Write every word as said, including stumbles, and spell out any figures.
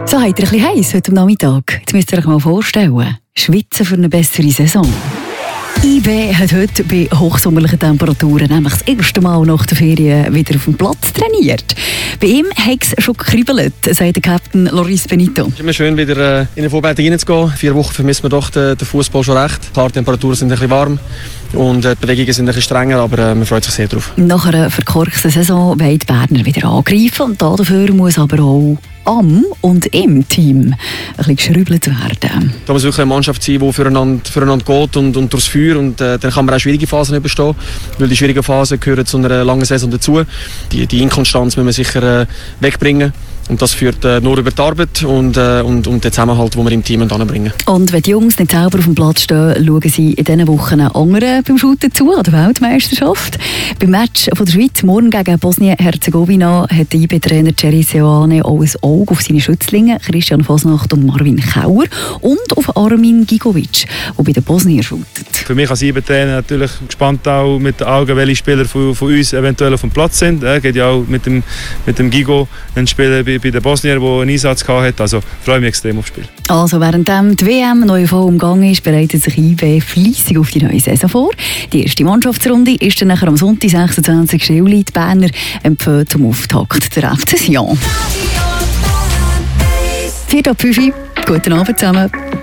So habt ihr ein bisschen heiß heute am Nachmittag. Jetzt müsst ihr euch mal vorstellen, schwitzen für eine bessere Saison. I B hat heute bei hochsommerlichen Temperaturen nämlich das erste Mal nach der Ferien wieder auf dem Platz trainiert. Bei ihm hat es schon gekribbelt, sagt der Captain Loris Benito. Es ist immer schön, wieder in eine Vorbereitung reinzugehen. Vier Wochen vermissen wir doch den, den Fußball schon recht. Die Temperaturen sind ein bisschen warm und die Bewegungen sind ein bisschen strenger, aber man freut sich sehr drauf. Nach einer verkorksten Saison wollen die Berner wieder angreifen und dafür muss aber auch am und im Team ein bisschen geschrübelt werden. Da muss wirklich eine Mannschaft sein, die füreinander, füreinander geht und, und durchs Feuer. Und, äh, dann kann man auch schwierige Phasen überstehen, weil die schwierigen Phasen gehören zu einer langen Saison dazu. Die, die Inkonstanz müssen wir sicher äh, wegbringen. Und das führt äh, nur über die Arbeit und, äh, und, und den Zusammenhalt, den wir im Team anbringen. Und wenn die Jungs nicht selber auf dem Platz stehen, schauen sie in diesen Wochen anderen beim Shooten zu, an der Weltmeisterschaft. Beim Match von der Schweiz morgen gegen Bosnien-Herzegowina hat der I B-Trainer Jerry Seoane auch ein Auge auf seine Schützlinge, Christian Fasnacht und Marvin Kauer, und auf Armin Gigovic, der bei den Bosniern shootet. Für mich als I B-Trainer natürlich gespannt auch mit den Augen, welche Spieler von, von uns eventuell auf dem Platz sind. Es geht ja auch mit dem, mit dem Gigo, ein Spieler bei, bei den Bosniern, der einen Einsatz hatte. Also freue mich extrem aufs Spiel. Also während die W M neu voll umgegangen ist, bereitet sich I B fleissig auf die neue Saison vor. Die erste Mannschaftsrunde ist dann nachher am Sonntag, sechsundzwanzigsten Juli. Die Berner empfehlen zum Auftakt der F C Sion. vier ab fünf. Guten Abend zusammen.